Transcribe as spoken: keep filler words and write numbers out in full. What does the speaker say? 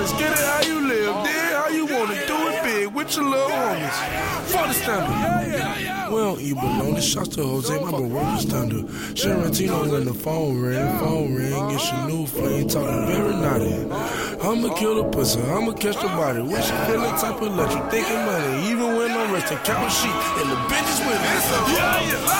let's get it how you live, then how you wanna do it big with your little homies. For the standard. We don't eat bologna. Shots to Jose, my bro, word the standard. Sharantino when the phone ring, phone ring, it's your new flame, talking very naughty. I'ma kill the pussy, I'ma catch the body. When she feeling type of electric, thinking money, even when I'm resting, count sheep, and the bitches with it. Yeah, yeah.